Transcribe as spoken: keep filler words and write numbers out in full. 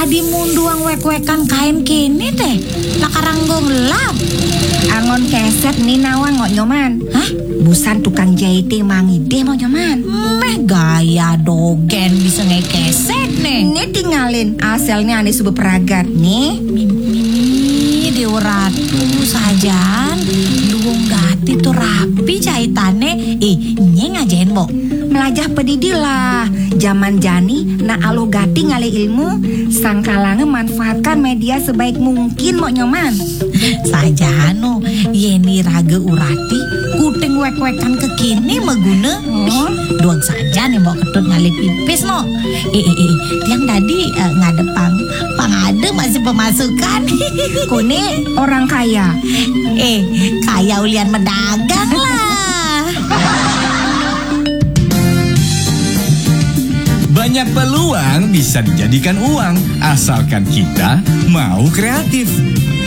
adi munduang wek-wekan kain kini teh lakaranggo ngelap. Angon keset nih nawang ngok nyoman. Hah? Busan tukang jahite mangide mau nyoman. Meh gaya dogen bisa ngekeset nih. Ini tinggalin asalnya ane subuh peragat nih. Mimi Dewa Ratu sajan luwung gati tuh rapi jahitannya. Eh nye ngajain mo Melajah pedidilah. Zaman jani na alo gati ngale ilmu sangkalange manfaatkan media sebaik mungkin mau nyoman. sajano yeni raga urati kuting wek-wekan kekini meguna. Oh. Doang saja nih mau ketut ngalih pipis no. Eh eh eh yang tadi uh, ngadepang pangade masih pemasukan. Kone orang kaya. Eh kaya ulian medagang lah. Banyak peluang bisa dijadikan uang, asalkan kita mau kreatif.